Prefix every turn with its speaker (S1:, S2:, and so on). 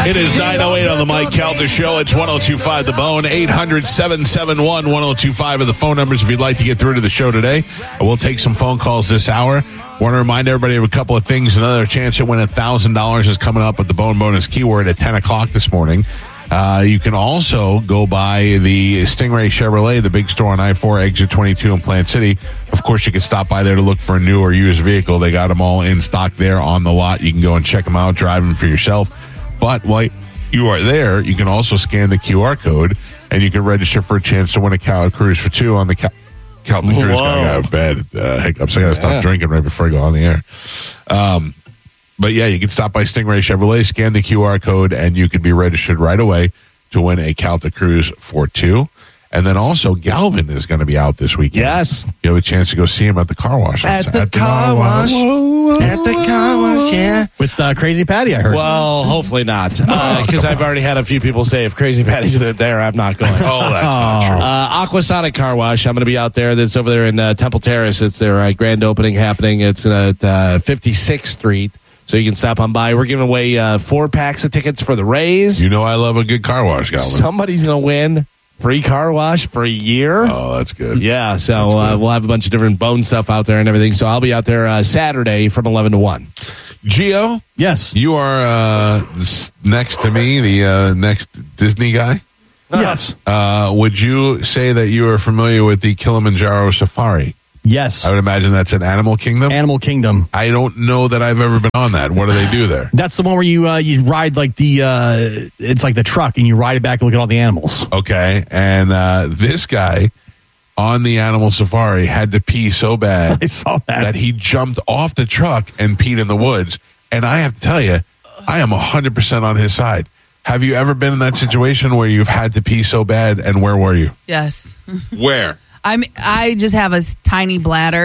S1: It is 9:08 on the Mike Calter Show. It's 102.5 The Bone. 800-771-1025 are the phone numbers if you'd like to get through to the show today. We'll take some phone calls this hour. Want to remind everybody of a couple of things. Another chance to win $1,000 is coming up with the Bone Bonus keyword at 10 o'clock this morning. You can also go by the Stingray Chevrolet, the big store on I-4, exit 22 in Plant City. Of course, you can stop by there to look for a new or used vehicle. They got them all in stock there on the lot. You can go and check them out, drive them for yourself. But while you are there, you can also scan the QR code, and you can register for a chance to win a Cal Cruise for two on the Calton Cruise. I got bad hiccups. I got to stop drinking right before I go on the air. But yeah, you can stop by Stingray Chevrolet, scan the QR code, and you can be registered right away to win a Calta Cruise for two. And then also, Galvin is going to be out this weekend.
S2: Yes.
S1: You have a chance to go see him at the car wash.
S2: At the car wash. At the car wash, yeah.
S3: With Crazy Patty, I heard.
S2: Well, hopefully not. Because I've already had a few people say, if Crazy Patty's there, I'm not going.
S1: Oh, that's not true.
S2: Aquasonic Car Wash. I'm going to be out there. That's over there in Temple Terrace. It's their grand opening happening. It's at 56th Street. So you can stop on by. We're giving away 4 packs of tickets for the Rays.
S1: You know I love a good car wash, Galvin.
S2: Somebody's going to win free car wash for a year.
S1: Oh, that's good.
S2: Yeah, so we'll have a bunch of different bone stuff out there and everything. So I'll be out there Saturday from 11 to 1.
S1: Gio?
S3: Yes.
S1: You are next to me, the next Disney guy?
S3: Yes.
S1: Would you say that you are familiar with the Kilimanjaro Safari?
S3: Yes.
S1: I would imagine that's an Animal Kingdom.
S3: Animal Kingdom.
S1: I don't know that I've ever been on that. What do they do there?
S3: That's the one where you ride like it's like the truck and you ride it back and look at all the animals.
S1: Okay. And this guy on the Animal Safari had to pee so bad
S3: I saw that
S1: he jumped off the truck and peed in the woods. And I have to tell you, I am 100% on his side. Have you ever been in that situation where you've had to pee so bad, and where were you?
S4: Yes.
S1: Where?
S4: I just have a tiny bladder.